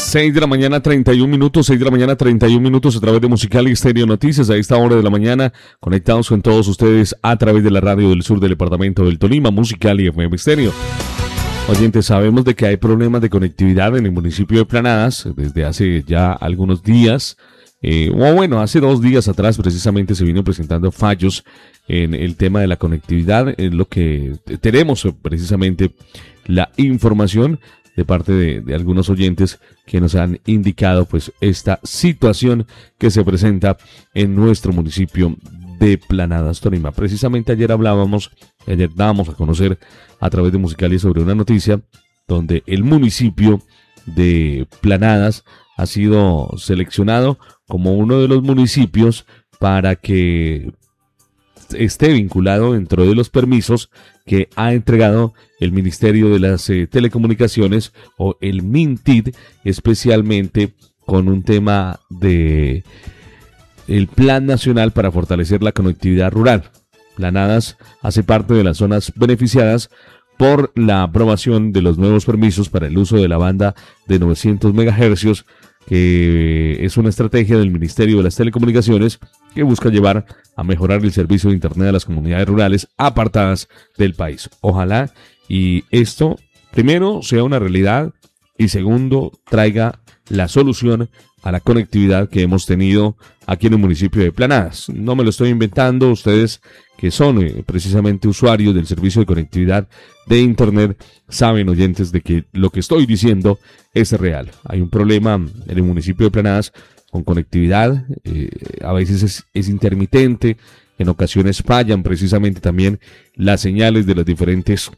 6 de la mañana, 31 minutos, 6 de la mañana, 31 minutos a través de Musical y Estéreo Noticias. A esta hora de la mañana, conectados con todos ustedes a través de la radio del sur del departamento del Tolima, Musical y FM Estéreo. Oyentes, sabemos de que hay problemas de conectividad en el municipio de Planadas desde hace ya algunos días. Hace 2 días atrás precisamente se vino presentando fallos en el tema de la conectividad, en lo que tenemos precisamente la información de parte de algunos oyentes que nos han indicado pues esta situación que se presenta en nuestro municipio de Planadas, Tolima. Precisamente ayer dábamos a conocer a través de Musicali sobre una noticia donde el municipio de Planadas ha sido seleccionado como uno de los municipios para que esté vinculado dentro de los permisos que ha entregado el Ministerio de las Telecomunicaciones o el MINTID, especialmente con un tema de el Plan Nacional para fortalecer la conectividad rural. Planadas hace parte de las zonas beneficiadas por la aprobación de los nuevos permisos para el uso de la banda de 900 MHz, que es una estrategia del Ministerio de las Telecomunicaciones que busca llevar a mejorar el servicio de Internet a las comunidades rurales apartadas del país. Ojalá y esto, primero, sea una realidad y segundo, traiga la solución a la conectividad que hemos tenido aquí en el municipio de Planadas. No me lo estoy inventando, ustedes que son precisamente usuarios del servicio de conectividad de Internet saben, oyentes, de que lo que estoy diciendo es real. Hay un problema en el municipio de Planadas con conectividad, a veces es intermitente, en ocasiones fallan precisamente también las señales de los diferentes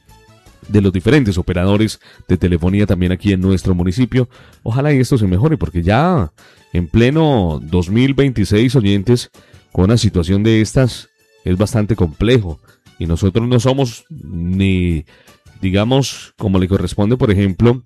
operadores de telefonía también aquí en nuestro municipio. Ojalá y esto se mejore, porque ya en pleno 2026, oyentes, con una situación de estas es bastante complejo y nosotros no somos ni, digamos, como le corresponde, por ejemplo,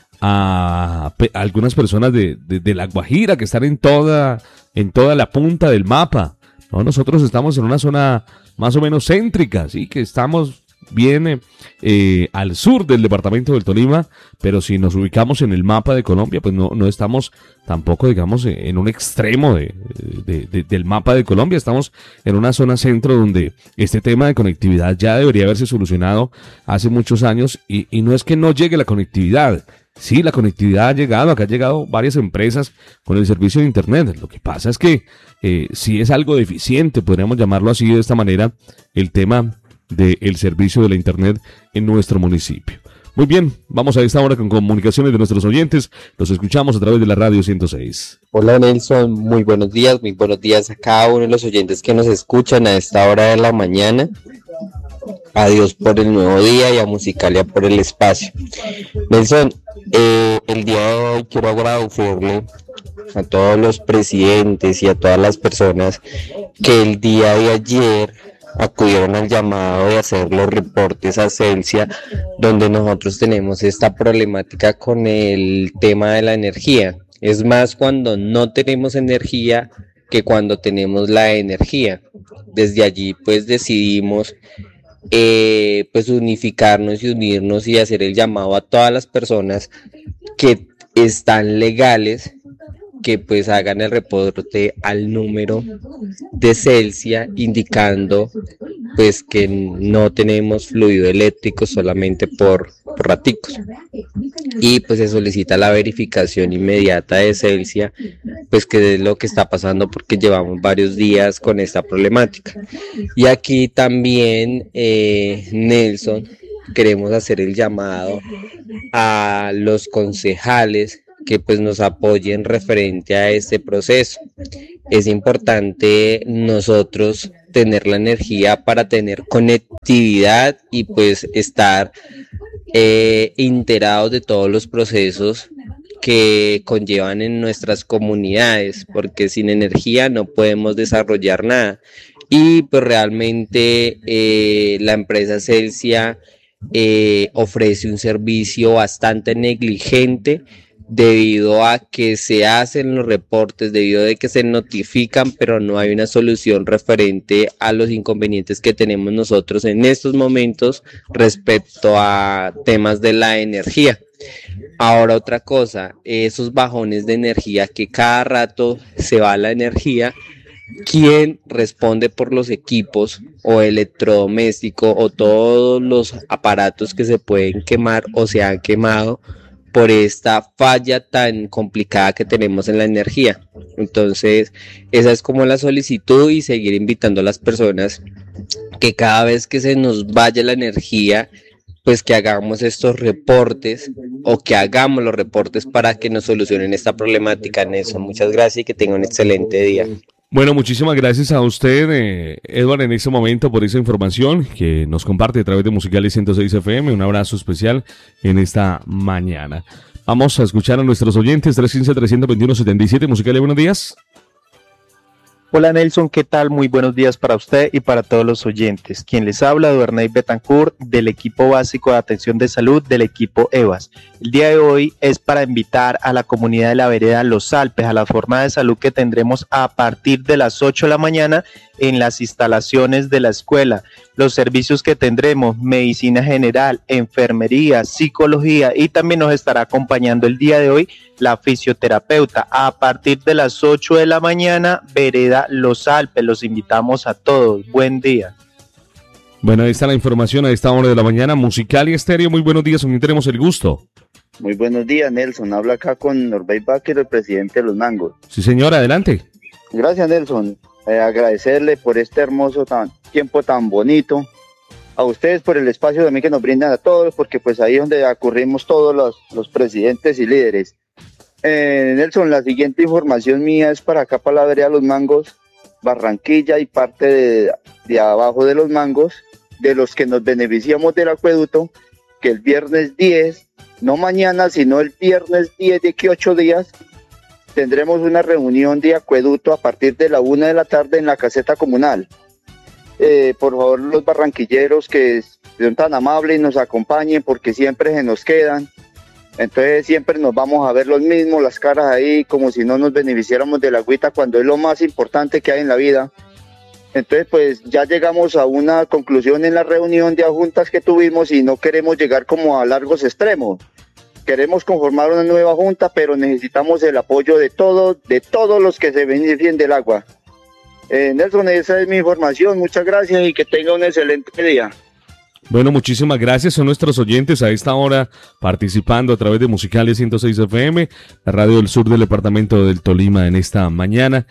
a algunas personas de La Guajira que están en toda la punta del mapa. No, nosotros estamos en una zona más o menos céntrica, sí, que estamos bien al sur del departamento del Tolima, pero si nos ubicamos en el mapa de Colombia, pues no estamos tampoco, digamos, en un extremo del mapa de Colombia. Estamos en una zona centro donde este tema de conectividad ya debería haberse solucionado hace muchos años y no es que no llegue la conectividad. Sí, la conectividad ha llegado, acá han llegado varias empresas con el servicio de Internet. Lo que pasa es que si es algo deficiente, podríamos llamarlo así de esta manera, el tema del servicio de la Internet en nuestro municipio. Muy bien, vamos a esta hora con comunicaciones de nuestros oyentes. Los escuchamos a través de la radio 106. Hola Nelson, muy buenos días a cada uno de los oyentes que nos escuchan a esta hora de la mañana. A Dios por el nuevo día y a Musicalia por el espacio. Nelson, el día de hoy quiero agradecerle a todos los presidentes y a todas las personas que el día de ayer acudieron al llamado de hacer los reportes a Celsia, donde nosotros tenemos esta problemática con el tema de la energía. Es más cuando no tenemos energía que cuando tenemos la energía. Desde allí pues decidimos pues unificarnos y unirnos y hacer el llamado a todas las personas que están legales, que pues hagan el reporte al número de Celsia indicando pues que no tenemos fluido eléctrico solamente por raticos, y pues se solicita la verificación inmediata de Celsia, pues que es lo que está pasando, porque llevamos varios días con esta problemática. Y aquí también Nelson, queremos hacer el llamado a los concejales que pues nos apoyen referente a este proceso. Es importante nosotros tener la energía para tener conectividad y pues estar enterados de todos los procesos que conllevan en nuestras comunidades, porque sin energía no podemos desarrollar nada. Y pues realmente la empresa Celsia ofrece un servicio bastante negligente, debido a que se hacen los reportes, debido a que se notifican, pero no hay una solución referente a los inconvenientes que tenemos nosotros en estos momentos respecto a temas de la energía. Ahora otra cosa, esos bajones de energía que cada rato se va la energía, ¿quién responde por los equipos o electrodomésticos o todos los aparatos que se pueden quemar o se han quemado por esta falla tan complicada que tenemos en la energía? Entonces, esa es como la solicitud y seguir invitando a las personas que cada vez que se nos vaya la energía, pues que hagamos estos reportes o que hagamos los reportes para que nos solucionen esta problemática. Nelson, muchas gracias y que tenga un excelente día. Bueno, muchísimas gracias a usted, Edward, en este momento por esa información que nos comparte a través de Musical y 106 FM. Un abrazo especial en esta mañana. Vamos a escuchar a nuestros oyentes, 315-321-77. Musical, buenos días. Hola Nelson, ¿qué tal? Muy buenos días para usted y para todos los oyentes. Quien les habla, Duernay Betancourt, del equipo básico de atención de salud del equipo EVAS. El día de hoy es para invitar a la comunidad de la vereda Los Alpes a la jornada de salud que tendremos a partir de las 8 de la mañana en las instalaciones de la escuela. Los servicios que tendremos: medicina general, enfermería, psicología, y también nos estará acompañando el día de hoy la fisioterapeuta. A partir de las 8 de la mañana, vereda Los Alpes. Los invitamos a todos. Buen día. Bueno, ahí está la información a esta hora de la mañana. Musical y Estéreo, muy buenos días, con quien tenemos el gusto. Muy buenos días, Nelson. Habla acá con Norbey Baker, el presidente de Los Mangos. Sí, señora, adelante. Gracias, Nelson. Agradecerle por este hermoso tiempo tan bonito. A ustedes por el espacio también que nos brindan a todos, porque pues ahí es donde acurrimos todos los presidentes y líderes. Nelson, la siguiente información mía es para acá, para la vereda Los Mangos, Barranquilla y parte de abajo de Los Mangos, de los que nos beneficiamos del acueducto, que el viernes 10, no mañana, sino el viernes 10 de aquí 8 días, tendremos una reunión de acueducto a partir de la 1 de la tarde en la caseta comunal. Por favor, los barranquilleros que son tan amables y nos acompañen, porque siempre se nos quedan. Entonces siempre nos vamos a ver los mismos, las caras ahí, como si no nos beneficiáramos de la agüita, cuando es lo más importante que hay en la vida. Entonces pues ya llegamos a una conclusión en la reunión de juntas que tuvimos y no queremos llegar como a largos extremos. Queremos conformar una nueva junta, pero necesitamos el apoyo de todos los que se beneficien del agua. Nelson, esa es mi información. Muchas gracias y que tenga un excelente día. Bueno, muchísimas gracias a nuestros oyentes a esta hora participando a través de Musicalia 106 FM, la radio del sur del departamento del Tolima en esta mañana.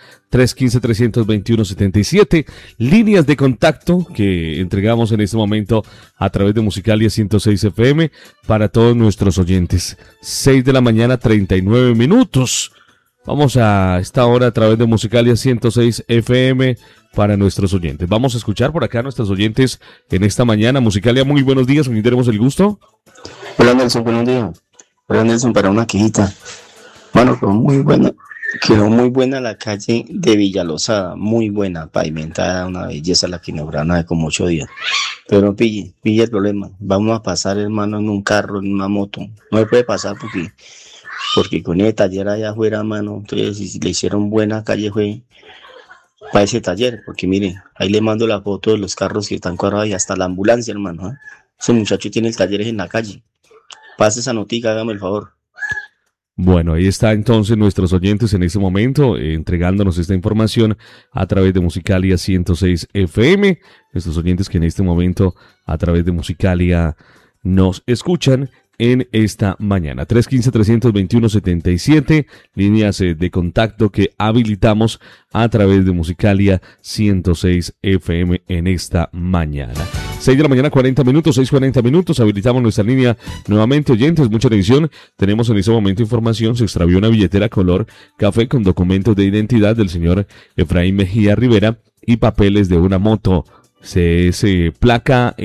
315-321-77, líneas de contacto que entregamos en este momento a través de Musicalia 106 FM para todos nuestros oyentes. 6 de la mañana, 39 minutos. Vamos a esta hora a través de Musicalia 106 FM para nuestros oyentes. Vamos a escuchar por acá a nuestros oyentes en esta mañana. Musicalia, muy buenos días, ¿con quién tenemos el gusto? Hola Nelson, buenos días. Hola Nelson, para una quejita. Bueno, quedó muy buena la calle de Villalosada, muy buena, pavimentada, una belleza la que inauguraron hace como 8 días. Pero no pille el problema. Vamos a pasar, hermano, en un carro, en una moto. No se puede pasar porque con ese taller allá afuera, mano, entonces si le hicieron buena calle fue para ese taller, porque mire, ahí le mando la foto de los carros que están cuadrados y hasta la ambulancia, hermano, ¿eh? Ese muchacho tiene el taller en la calle. Pase esa notica, hágame el favor. Bueno, ahí está entonces nuestros oyentes en este momento entregándonos esta información a través de Musicalia 106 FM. Nuestros oyentes que en este momento a través de Musicalia nos escuchan en esta mañana. 315-321-77, líneas de contacto que habilitamos a través de Musicalia 106 FM en esta mañana. 6 de la mañana, 40 minutos, 6:40 minutos, habilitamos nuestra línea nuevamente. Oyentes, mucha atención, tenemos en este momento información: se extravió una billetera color café con documentos de identidad del señor Efraín Mejía Rivera y papeles de una moto CS placa